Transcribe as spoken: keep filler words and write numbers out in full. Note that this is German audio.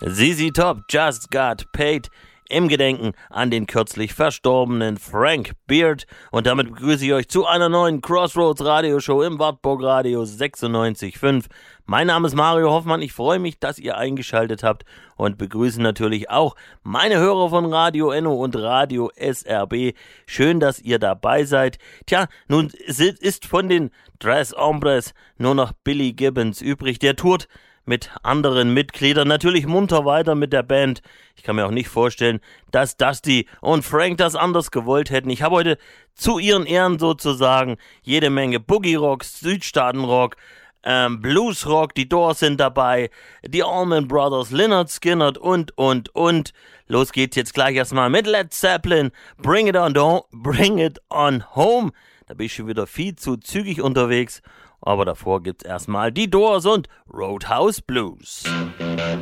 Z Z Top, Just Got Paid, im Gedenken an den kürzlich verstorbenen Frank Beard. Und damit begrüße ich euch zu einer neuen Crossroads Radioshow im Wartburg Radio sechsundneunzig Komma fünf. Mein Name ist Mario Hoffmann, ich freue mich, dass ihr eingeschaltet habt und begrüße natürlich auch meine Hörer von Radio Enno und Radio S R B. Schön, dass ihr dabei seid. Tja, nun ist von den Tres Hombres nur noch Billy Gibbons übrig. Der tourt mit anderen Mitgliedern natürlich munter weiter mit der Band. Ich kann mir auch nicht vorstellen, dass Dusty und Frank das anders gewollt hätten. Ich habe heute zu ihren Ehren sozusagen jede Menge Boogie-Rock, Südstaaten-Rock, ähm, Blues-Rock, die Doors sind dabei, die Allman Brothers, Lynyrd Skynyrd und, und, und. Los geht's jetzt gleich erstmal mit Led Zeppelin, Bring It On, do- Bring It On Home. Da bin ich schon wieder viel zu zügig unterwegs. Aber davor gibt's erstmal die Doors und Roadhouse Blues.